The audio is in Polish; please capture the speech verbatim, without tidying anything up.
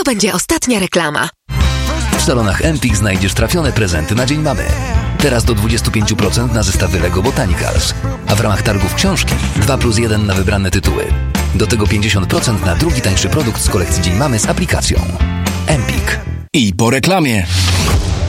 będzie ostatnia reklama. W salonach Empik znajdziesz trafione prezenty na Dzień Mamy. Teraz do dwadzieścia pięć procent na zestawy Lego Botanicals. A w ramach targów książki dwa plus jeden na wybrane tytuły. Do tego pięćdziesiąt procent na drugi tańszy produkt z kolekcji Dzień Mamy z aplikacją. Empik. I po reklamie.